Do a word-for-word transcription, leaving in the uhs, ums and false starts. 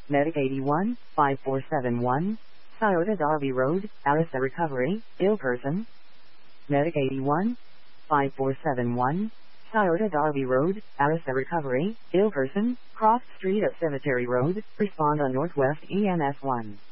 Medic eighty-one, five four seven one, Scioto Darby Road, Arista Recovery, ill person. Medic eighty-one, five four seven one, Scioto Darby Road, Arista Recovery, ill person, cross street at Cemetery Road, respond on Northwest E M S one.